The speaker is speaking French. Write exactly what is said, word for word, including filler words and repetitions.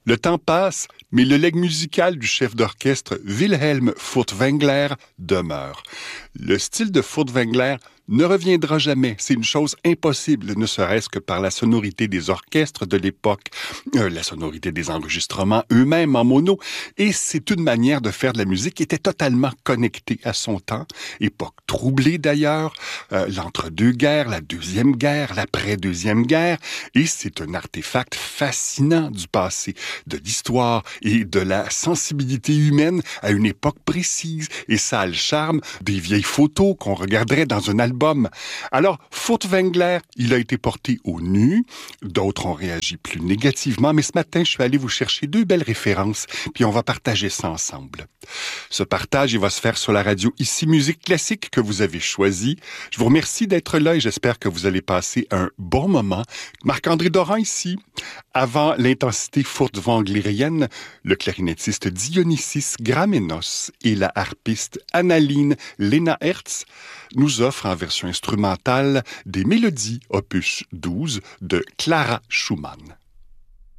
Le temps passe, mais le legs musical du chef d'orchestre Wilhelm Furtwängler demeure. Le style de Furtwängler ne reviendra jamais. C'est une chose impossible, ne serait-ce que par la sonorité des orchestres de l'époque, euh, la sonorité des enregistrements eux-mêmes en mono. Et c'est une manière de faire de la musique qui était totalement connectée à son temps. Époque troublée d'ailleurs, euh, l'entre-deux-guerres, la Deuxième Guerre, l'après-Deuxième Guerre. Et c'est un artefact fascinant du passé, de l'histoire et de la sensibilité humaine à une époque précise. Et ça a le charme des vieilles photos qu'on regarderait dans un album. Alors, Furtwängler, il a été porté au nu. D'autres ont réagi plus négativement, mais ce matin, je suis allé vous chercher deux belles références, puis on va partager ça ensemble. Ce partage, il va se faire sur la radio Ici Musique Classique que vous avez choisie. Je vous remercie d'être là et j'espère que vous allez passer un bon moment. Marc-André Doran ici. Avant l'intensité furtwänglerienne, le clarinettiste Dionysis Gramenos et la harpiste Annaline Lena Hertz nous offrent en version instrumentale des mélodies opus douze de Clara Schumann.